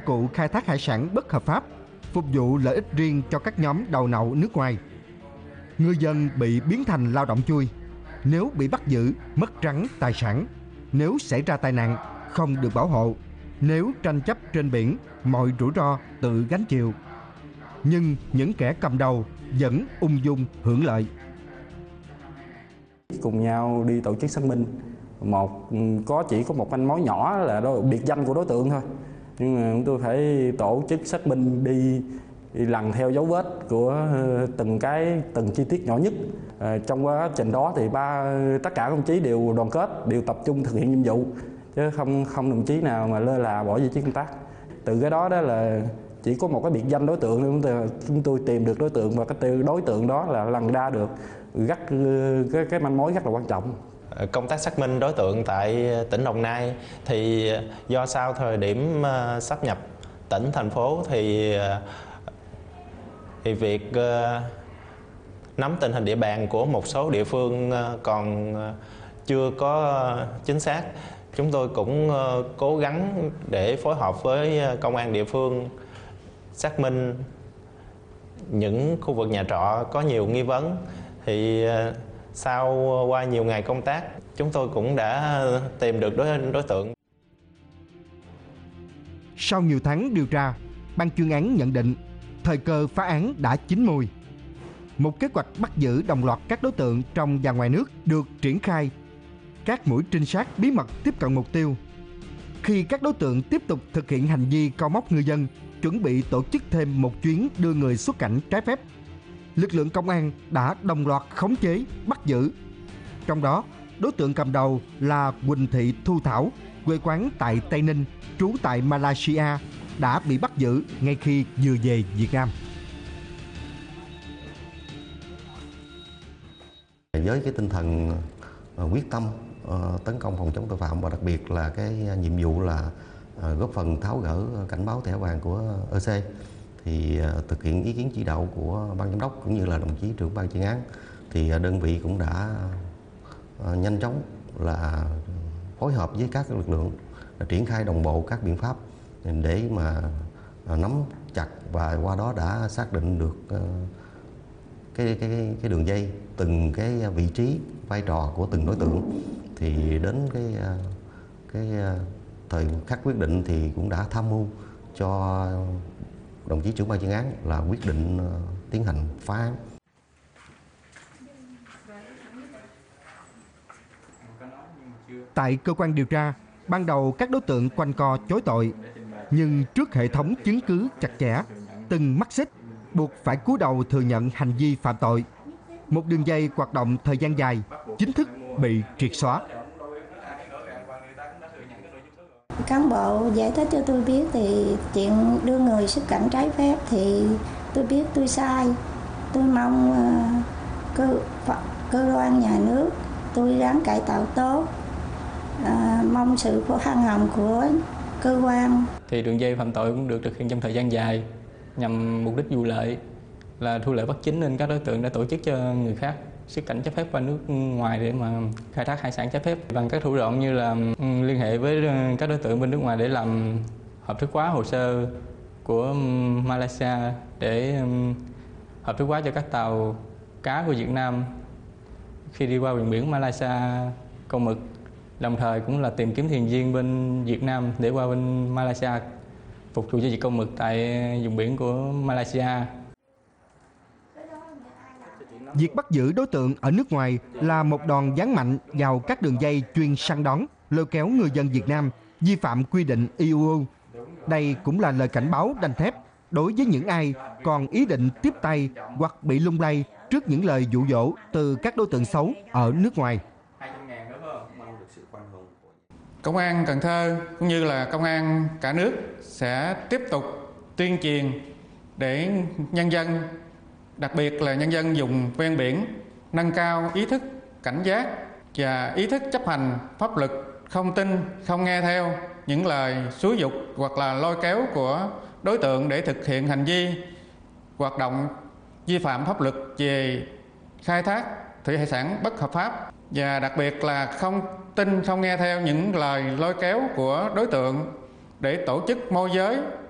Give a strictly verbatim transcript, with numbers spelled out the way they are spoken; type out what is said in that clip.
cụ khai thác hải sản bất hợp pháp, phục vụ lợi ích riêng cho các nhóm đầu nậu nước ngoài. Ngư dân bị biến thành lao động chui. Nếu bị bắt giữ, mất trắng tài sản. Nếu xảy ra tai nạn, không được bảo hộ. Nếu tranh chấp trên biển, mọi rủi ro tự gánh chịu. Nhưng những kẻ cầm đầu vẫn ung dung hưởng lợi. Cùng nhau đi tổ chức xác minh. Một có chỉ có một manh mối nhỏ là đó, biệt danh của đối tượng thôi. Nhưng mà chúng tôi phải tổ chức xác minh đi, đi lần theo dấu vết của từng cái từng chi tiết nhỏ nhất. À, trong quá trình đó thì ba tất cả công chí đều đoàn kết, đều tập trung thực hiện nhiệm vụ, chứ không không đồng chí nào mà lơ là bỏ vị trí công tác. Từ cái đó đó là chỉ có một cái biệt danh đối tượng, chúng tôi, chúng tôi tìm được đối tượng và cái đối tượng đó là lần ra được rất cái cái manh mối rất là quan trọng. Công tác xác minh đối tượng tại tỉnh Đồng Nai thì do sau thời điểm sáp nhập tỉnh thành phố thì thì việc nắm tình hình địa bàn của một số địa phương còn chưa có chính xác. Chúng tôi cũng cố gắng để phối hợp với công an địa phương xác minh những khu vực nhà trọ có nhiều nghi vấn. Thì sau qua nhiều ngày công tác, chúng tôi cũng đã tìm được đối, đối tượng. Sau nhiều tháng điều tra, ban chuyên án nhận định thời cơ phá án đã chín mùi. Một kế hoạch bắt giữ đồng loạt các đối tượng trong và ngoài nước được triển khai. Các mũi trinh sát bí mật tiếp cận mục tiêu. Khi các đối tượng tiếp tục thực hiện hành vi câu móc ngư dân, chuẩn bị tổ chức thêm một chuyến đưa người xuất cảnh trái phép, lực lượng công an đã đồng loạt khống chế, bắt giữ. Trong đó, đối tượng cầm đầu là Huỳnh Thị Thu Thảo, quê quán tại Tây Ninh, trú tại Malaysia, đã bị bắt giữ ngay khi vừa về Việt Nam. Với cái tinh thần quyết tâm uh, tấn công phòng chống tội phạm và đặc biệt là cái nhiệm vụ là uh, góp phần tháo gỡ cảnh báo thẻ vàng của e xê, thì uh, thực hiện ý kiến chỉ đạo của ban giám đốc cũng như là đồng chí trưởng ban chuyên án, thì uh, đơn vị cũng đã uh, nhanh chóng là phối hợp với các lực lượng uh, triển khai đồng bộ các biện pháp để mà uh, nắm chặt và qua đó đã xác định được uh, cái cái cái đường dây, từng cái vị trí, vai trò của từng đối tượng. Thì đến cái cái thời khắc quyết định thì cũng đã tham mưu cho đồng chí trưởng ban chuyên án là quyết định tiến hành phá án. Tại cơ quan điều tra, ban đầu các đối tượng quanh co chối tội, nhưng trước hệ thống chứng cứ chặt chẽ, từng mắt xích, buộc phải cúi đầu thừa nhận hành vi phạm tội. Một đường dây hoạt động thời gian dài chính thức bị triệt xóa. Cán bộ giải thích cho tôi biết thì chuyện đưa người xuất cảnh trái phép thì tôi biết tôi sai. Tôi mong uh, cơ, cơ quan nhà nước tôi ráng cải tạo tốt, uh, mong sự khoan hồng của cơ quan. Thì đường dây phạm tội cũng được thực hiện trong thời gian dài nhằm mục đích vụ lợi, là thu lợi bất chính, nên các đối tượng đã tổ chức cho người khác xuất cảnh trái phép qua nước ngoài để mà khai thác hải sản trái phép bằng các thủ đoạn như là liên hệ với các đối tượng bên nước ngoài để làm hợp thức hóa hồ sơ của Malaysia để hợp thức hóa cho các tàu cá của Việt Nam khi đi qua vùng biển Malaysia câu mực, đồng thời cũng là tìm kiếm thuyền viên bên Việt Nam để qua bên Malaysia phục vụ cho việc câu mực tại vùng biển của Malaysia. Việc bắt giữ đối tượng ở nước ngoài là một đòn giáng mạnh vào các đường dây chuyên săn đón, lôi kéo ngư dân Việt Nam vi phạm quy định i u u. Đây cũng là lời cảnh báo đanh thép đối với những ai còn ý định tiếp tay hoặc bị lung lay trước những lời dụ dỗ từ các đối tượng xấu ở nước ngoài. Công an Cần Thơ cũng như là công an cả nước sẽ tiếp tục tuyên truyền để nhân dân, đặc biệt là nhân dân vùng ven biển, nâng cao ý thức cảnh giác và ý thức chấp hành pháp luật, không tin, không nghe theo những lời xúi giục hoặc là lôi kéo của đối tượng để thực hiện hành vi hoạt động vi phạm pháp luật về khai thác thủy hải sản bất hợp pháp, và đặc biệt là không tin, không nghe theo những lời lôi kéo của đối tượng để tổ chức môi giới